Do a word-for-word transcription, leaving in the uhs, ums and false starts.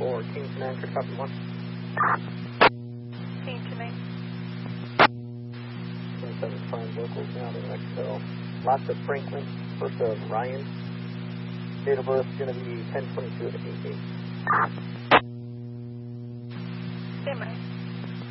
for Kingston Anchor, copy one. Kingston Anchor. twenty-seven prime locals now to Mexico. Lots of Franklin, first of Ryan. Date of birth is going to be ten twenty-two at eight eight. Stand by.